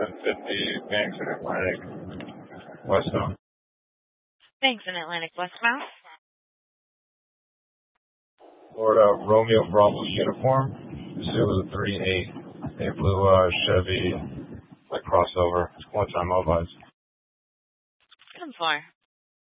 1050 Banks and Atlantic westbound. Thanks, in Atlantic westbound. Florida Romeo Bravo uniform. This was a 38. A blue Chevy like crossover. One time mobilized. 10-4.